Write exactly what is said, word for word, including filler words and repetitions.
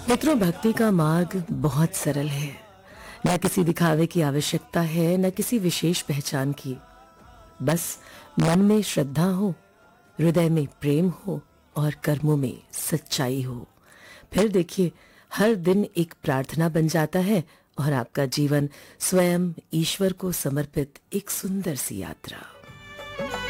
मित्रों, भक्ति का मार्ग बहुत सरल है। न किसी दिखावे की आवश्यकता है, न किसी विशेष पहचान की। बस मन में श्रद्धा हो, हृदय में प्रेम हो और कर्मों में सच्चाई हो। फिर देखिए, हर दिन एक प्रार्थना बन जाता है और आपका जीवन स्वयं ईश्वर को समर्पित एक सुंदर सी यात्रा।